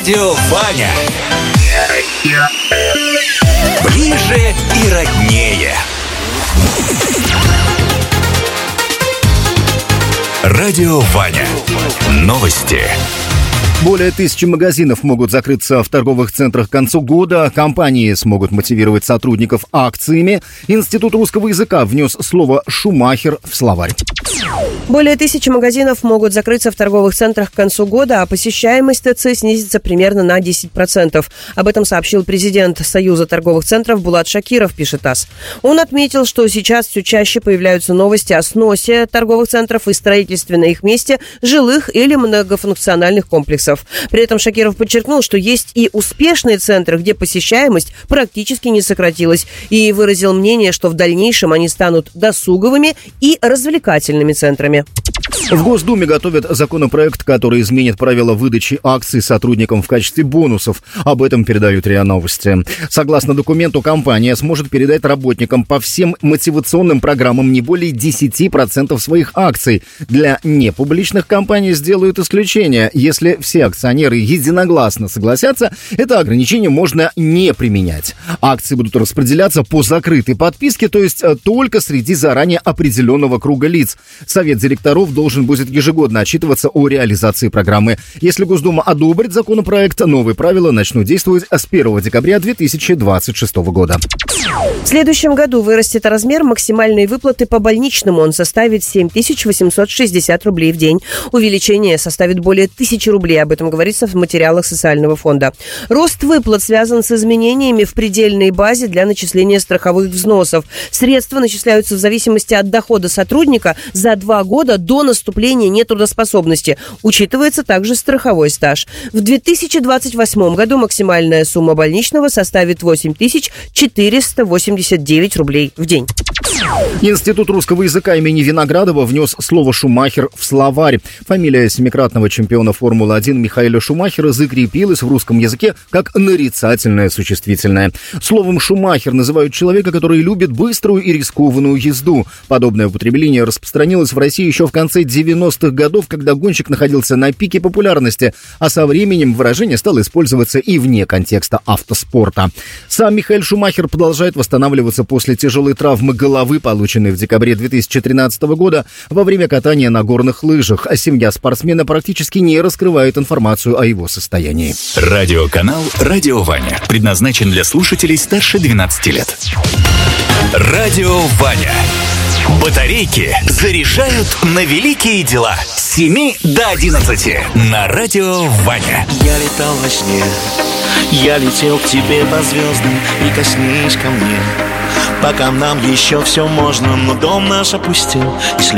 Радио Ваня. Ближе и роднее. Радио Ваня. Новости. Более 1000 магазинов могут закрыться в торговых центрах к концу года. Компании смогут мотивировать сотрудников акциями. Институт русского языка внес слово «шумахер» в словарь. Более 1000 магазинов могут закрыться в торговых центрах к концу года, а посещаемость ТЦ снизится примерно на 10%. Об этом сообщил президент Союза торговых центров Булат Шакиров, пишет ТАСС. Он отметил, что сейчас все чаще появляются новости о сносе торговых центров и строительстве на их месте жилых или многофункциональных комплексов. При этом Шакиров подчеркнул, что есть и успешные центры, где посещаемость практически не сократилась, и выразил мнение, что в дальнейшем они станут досуговыми и развлекательными центрами. В Госдуме готовят законопроект, который изменит правила выдачи акций сотрудникам в качестве бонусов. Об этом передают РИА Новости. Согласно документу, компания сможет передать работникам по всем мотивационным программам не более 10% своих акций. Для непубличных компаний сделают исключение. Если все акционеры единогласно согласятся, это ограничение можно не применять. Акции будут распределяться по закрытой подписке, то есть только среди заранее определенного круга лиц. Совет директоров должен будет ежегодно отчитываться о реализации программы. Если Госдума одобрит законопроект, новые правила начнут действовать с 1 декабря 2026 года. В следующем году вырастет размер максимальной выплаты по больничному. Он составит 7860 рублей в день. Увеличение составит более 1000 рублей. Об этом говорится в материалах социального фонда. Рост выплат связан с изменениями в предельной базе для начисления страховых взносов. Средства начисляются в зависимости от дохода сотрудника за 2 года до наступления нетрудоспособности. Учитывается также страховой стаж. В 2028 году максимальная сумма больничного составит 8489 рублей в день. Институт русского языка имени Виноградова внес слово «шумахер» в словарь. Фамилия семикратного чемпиона Формулы-1 Михаэля Шумахера закрепилась в русском языке как нарицательное существительное. Словом «шумахер» называют человека, который любит быструю и рискованную езду. Подобное употребление распространилось в России еще в конце 90-х годов, когда гонщик находился на пике популярности, а со временем выражение стало использоваться и вне контекста автоспорта. Сам Михаэль Шумахер продолжает восстанавливаться после тяжелой травмы головы, полученной в декабре 2013 года во время катания на горных лыжах, а семья спортсмена практически не раскрывает информацию о его состоянии. Радиоканал «Радио Ваня» предназначен для слушателей старше 12 лет. Радио Ваня. Батарейки заряжают на великие дела. С 7 до 11 на Радио Ваня. Я летал во сне, я летел к тебе по звездам, и коснись ко мне. Пока нам еще все можно, но дом наш опустел.